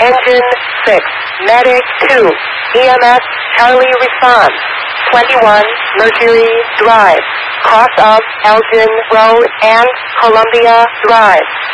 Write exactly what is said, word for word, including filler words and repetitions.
Engine six, Medic two, E M S Charlie response. twenty-one Mercury Drive, cross of Elgin Road and Columbia Drive.